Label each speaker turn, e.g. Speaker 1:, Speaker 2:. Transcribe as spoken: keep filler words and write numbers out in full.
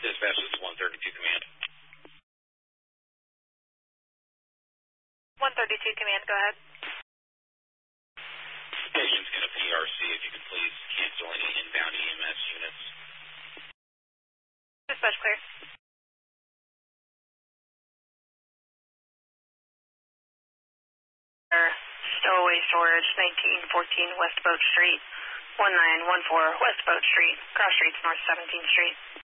Speaker 1: Dispatch, this is one thirty-two Command.
Speaker 2: one thirty-two Command, go ahead.
Speaker 1: Patient's going to P R C, if you could please cancel any inbound E M S units.
Speaker 2: Dispatch clear. Stowaway Storage, nineteen fourteen West Boat Street, one nine one four West Boat Street, cross streets North seventeenth Street.